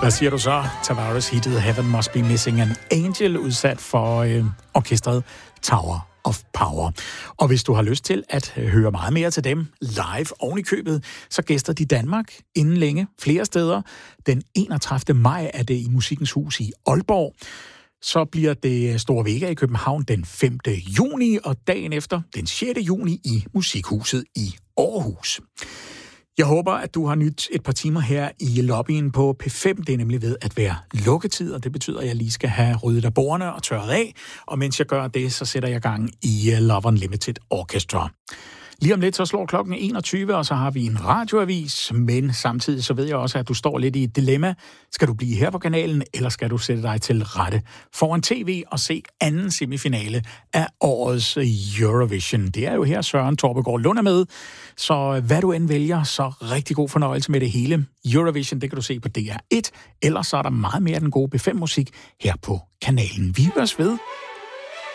Hvad siger du så? Tavares hittet Heaven Must Be Missing an Angel, udsat for orkestret Tower of Power. Og hvis du har lyst til at høre meget mere til dem live oven i købet, så gæster de Danmark inden længe flere steder. Den 31. maj er det i Musikkens Hus i Aalborg. Så bliver det Store Vega i København den 5. juni, og dagen efter den 6. juni i Musikhuset i Aarhus. Jeg håber, at du har nyt et par timer her i lobbyen på P5. Det er nemlig ved at være lukketid, og det betyder, at jeg lige skal have ryddet af bordene og tørret af. Og mens jeg gør det, så sætter jeg gang i Love Unlimited Orchestra. Lige om lidt, så slår klokken 21, og så har vi en radioavis, men samtidig så ved jeg også, at du står lidt i et dilemma. Skal du blive her på kanalen, eller skal du sætte dig til rette foran tv og se anden semifinale af årets Eurovision? Det er jo her, Søren Torpegaard Lund er med, så hvad du end vælger, så rigtig god fornøjelse med det hele. Eurovision, det kan du se på DR1, ellers så er der meget mere af den gode B5-musik her på kanalen. Vi høres ved.